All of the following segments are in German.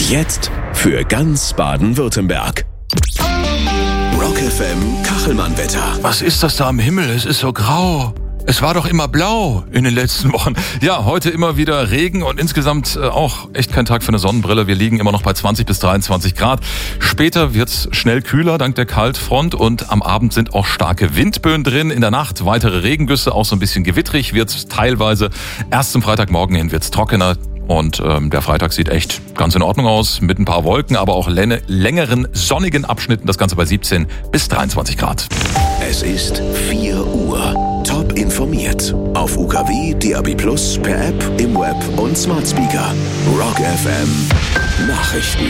Jetzt für ganz Baden-Württemberg. Rock FM Kachelmann-Wetter. Was ist das da am Himmel? Es ist so grau. Es war doch immer blau in den letzten Wochen. Ja, heute immer wieder Regen und insgesamt auch echt kein Tag für eine Sonnenbrille. Wir liegen immer noch bei 20 bis 23 Grad. Später wird's schnell kühler dank der Kaltfront und am Abend sind auch starke Windböen drin. In der Nacht weitere Regengüsse, auch so ein bisschen gewittrig wird's teilweise. Erst zum Freitagmorgen hin wird's trockener. Und der Freitag sieht echt ganz in Ordnung aus, mit ein paar Wolken, aber auch längeren sonnigen Abschnitten, das Ganze bei 17 bis 23 Grad. Es ist 4 Uhr. Top informiert. Auf UKW, DAB+, per App, im Web und Smart Speaker. Rock FM Nachrichten.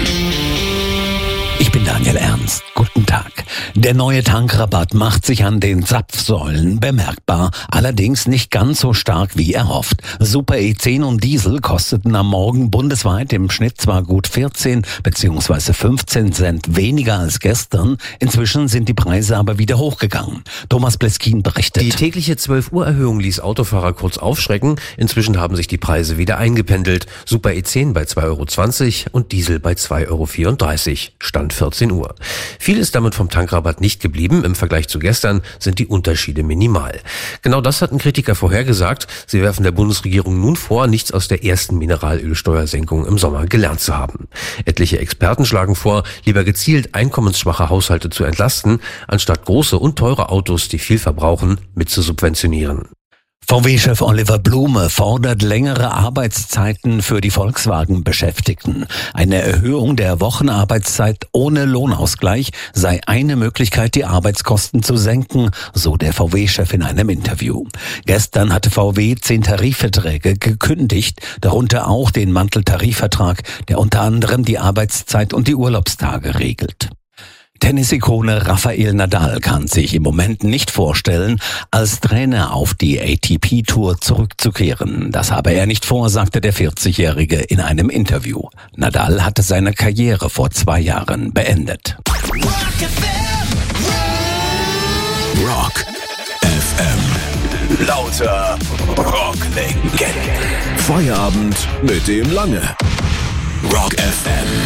Ich bin Daniel Ernst. Guten Tag. Der neue Tankrabatt macht sich an den Zapfsäulen bemerkbar, allerdings nicht ganz so stark wie erhofft. Super E10 und Diesel kosteten am Morgen bundesweit im Schnitt zwar gut 14 bzw. 15 Cent weniger als gestern, inzwischen sind die Preise aber wieder hochgegangen. Thomas Bleskin berichtet. Die tägliche 12-Uhr-Erhöhung ließ Autofahrer kurz aufschrecken. Inzwischen haben sich die Preise wieder eingependelt. Super E10 bei 2,20 € und Diesel bei 2,34 €. Stand 14 Uhr. Viel ist damit vom Tankrabatt nicht geblieben. Im Vergleich zu gestern sind die Unterschiede minimal. Genau das hatten Kritiker vorhergesagt. Sie werfen der Bundesregierung nun vor, nichts aus der ersten Mineralölsteuersenkung im Sommer gelernt zu haben. Etliche Experten schlagen vor, lieber gezielt einkommensschwache Haushalte zu entlasten, anstatt große und teure Autos, die viel verbrauchen, mit zu subventionieren. VW-Chef Oliver Blume fordert längere Arbeitszeiten für die Volkswagen-Beschäftigten. Eine Erhöhung der Wochenarbeitszeit ohne Lohnausgleich sei eine Möglichkeit, die Arbeitskosten zu senken, so der VW-Chef in einem Interview. Gestern hatte VW 10 Tarifverträge gekündigt, darunter auch den Manteltarifvertrag, der unter anderem die Arbeitszeit und die Urlaubstage regelt. Tennisikone Rafael Nadal kann sich im Moment nicht vorstellen, als Trainer auf die ATP-Tour zurückzukehren. Das habe er nicht vor, sagte der 40-Jährige in einem Interview. Nadal hatte seine Karriere vor 2 Jahren beendet. Rock FM. Lauter Rocklegenden. Feierabend mit dem Lange. Rock FM.